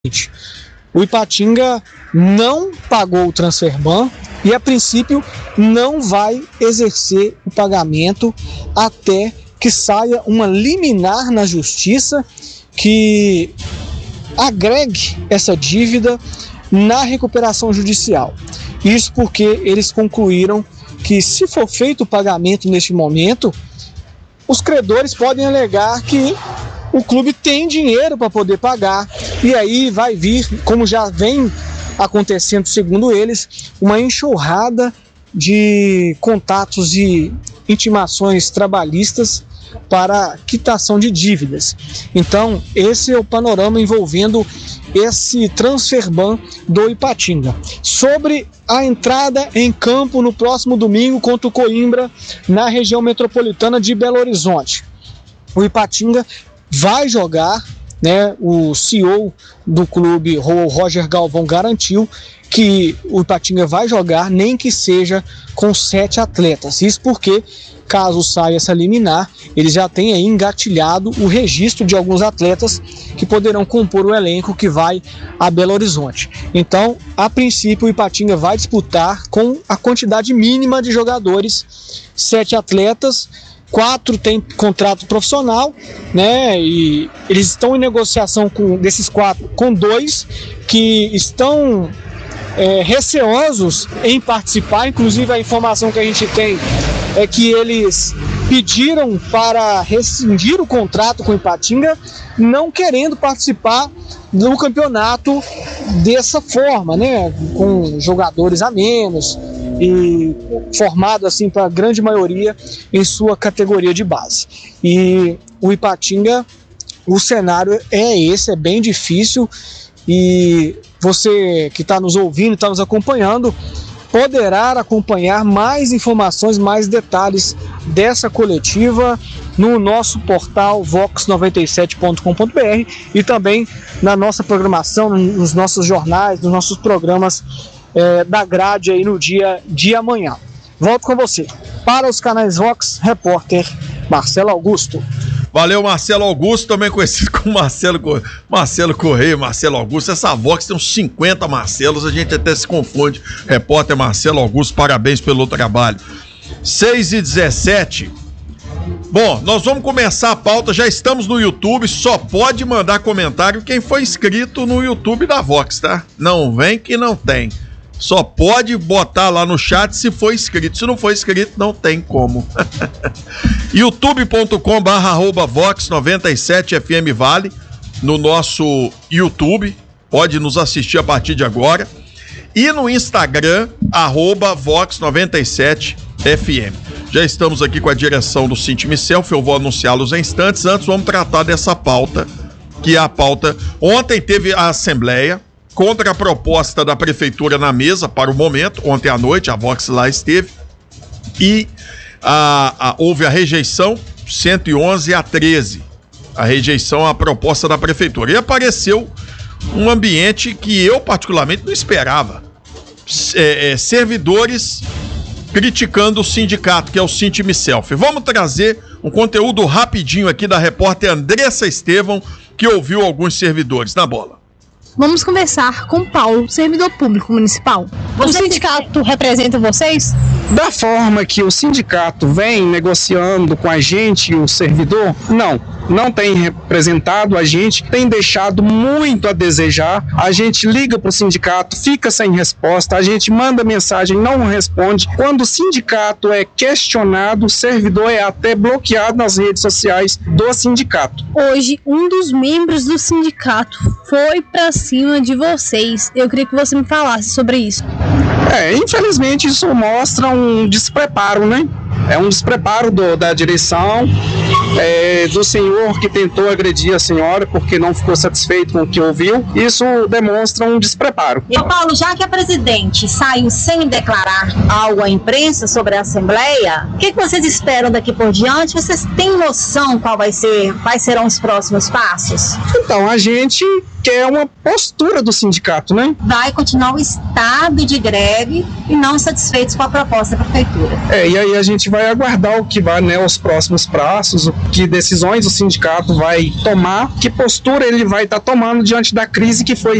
O Ipatinga não pagou o transfer ban e, a princípio, não vai exercer o pagamento até que saia uma liminar na justiça que agregue essa dívida na recuperação judicial. Isso porque eles concluíram que, se for feito o pagamento neste momento, os credores podem alegar que o clube tem dinheiro para poder pagar, e aí vai vir, como já vem acontecendo segundo eles, uma enxurrada de contatos e intimações trabalhistas para quitação de dívidas. Então, esse é o panorama envolvendo esse transfer ban do Ipatinga. Sobre a entrada em campo no próximo domingo contra o Coimbra, na região metropolitana de Belo Horizonte. O Ipatinga vai jogar, né? O CEO do clube, o Roger Galvão, garantiu que o Ipatinga vai jogar, nem que seja com 7 atletas. Isso porque, caso saia essa liminar, eles já têm aí engatilhado o registro de alguns atletas que poderão compor o elenco que vai a Belo Horizonte. Então, a princípio, o Ipatinga vai disputar com a quantidade mínima de jogadores, 7 atletas. 4 têm contrato profissional, né? E eles estão em negociação desses 4 com 2 que estão receosos em participar. Inclusive, a informação que a gente tem é que eles pediram para rescindir o contrato com o Ipatinga, não querendo participar do campeonato dessa forma, né? Com jogadores a menos e formado assim para a grande maioria em sua categoria de base. E o Ipatinga, o cenário é esse, é bem difícil, e você que está nos ouvindo, está nos acompanhando, poderá acompanhar mais informações, mais detalhes dessa coletiva no nosso portal vox97.com.br e também na nossa programação, nos nossos jornais, nos nossos programas da grade aí no dia de amanhã. Volto com você. Para os canais Vox, repórter Marcelo Augusto. Valeu, Marcelo Augusto, também conhecido como Marcelo Correia, Marcelo Augusto. Essa Vox tem uns 50 Marcelos, a gente até se confunde. Repórter Marcelo Augusto, parabéns pelo trabalho. 6h17. Bom, nós vamos começar a pauta, já estamos no YouTube, só pode mandar comentário quem foi inscrito no YouTube da Vox, tá? Não vem que não tem. Só pode botar lá no chat se for inscrito. Se não for inscrito, não tem como. youtube.com/vox97FM Vale, no nosso YouTube. Pode nos assistir a partir de agora. E no Instagram, @vox97FM. Já estamos aqui com a direção do Sintime Selfie, eu vou anunciá-los em instantes. Antes, vamos tratar dessa pauta, que é a pauta... Ontem teve a Assembleia contra a proposta da Prefeitura na mesa para o momento. Ontem à noite, a Vox lá esteve. E houve a rejeição, 111-13. A rejeição à proposta da Prefeitura. E apareceu um ambiente que eu, particularmente, não esperava. Servidores criticando o sindicato, que é o Sintime Selfie. Vamos trazer um conteúdo rapidinho aqui da repórter Andressa Estevão, que ouviu alguns servidores. Na bola. Vamos conversar com Paulo, servidor público municipal. O sindicato representa vocês? Da forma que o sindicato vem negociando com a gente e o servidor, não tem representado a gente, tem deixado muito a desejar. A gente liga para o sindicato, fica sem resposta, a gente manda mensagem, não responde. Quando o sindicato é questionado, o servidor é até bloqueado nas redes sociais do sindicato. Hoje, um dos membros do sindicato foi para cima de vocês. Eu queria que você me falasse sobre isso. Infelizmente isso mostra um despreparo, né? É um despreparo da direção, do senhor que tentou agredir a senhora porque não ficou satisfeito com o que ouviu. Isso demonstra um despreparo. E Paulo, já que a presidente saiu sem declarar algo à imprensa sobre a Assembleia, o que vocês esperam daqui por diante? Vocês têm noção quais serão os próximos passos? Então, a gente quer uma postura do sindicato, né? Vai continuar o estado de greve e não satisfeitos com a proposta da prefeitura. E aí a gente vai aguardar o que vai, né, os próximos passos, o que decisões o sindicato vai tomar, que postura ele vai estar tomando diante da crise que foi